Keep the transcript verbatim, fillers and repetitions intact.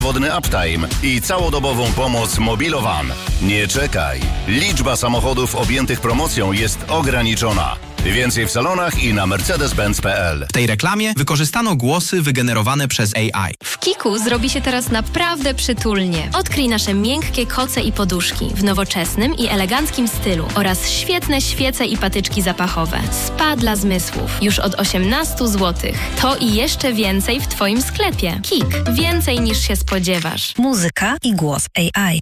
Wodny Uptime i całodobową pomoc Mobilowan. Nie czekaj. Liczba samochodów objętych promocją jest ograniczona. Więcej w salonach i na mercedes benz kropka p l. W tej reklamie wykorzystano głosy wygenerowane przez A I. W Kiku zrobi się teraz naprawdę przytulnie. Odkryj nasze miękkie koce i poduszki w nowoczesnym i eleganckim stylu oraz świetne świece i patyczki zapachowe. Spa dla zmysłów. Już od osiemnaście złotych. To i jeszcze więcej w Twoim sklepie. Kik. Więcej niż się spodziewasz. Muzyka i głos A I.